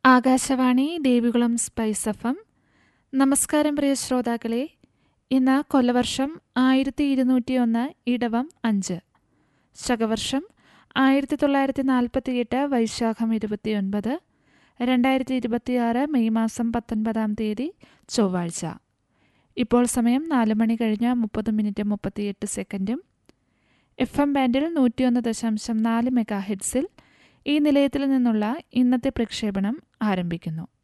Akashvani Devikulam spice എഫ്.എം. നമസ്കാരം പ്രിയ ശ്രോതാക്കളെ. ഇന്ന് കൊല്ലവർഷം 1201 ഇടവം 5, ശകവർഷം 1948 വൈശാഖം 29, 2026 മെയ് മാസം 19-ാം തീയതി ചൊവ്വാഴ്ച. ഇപ്പോൾ സമയം 4 മണി കഴിഞ്ഞ് 30 മിനിറ്റ് 38 സെക്കൻഡും. FM ബാൻഡിൽ 101.4 മെഗാ ഹെഡ്സിൽ ഈ നിലയത്തിൽ നിന്നുള്ള ഇന്നത്തെ പ്രക്ഷേപണം ആരംഭിക്കുന്നു.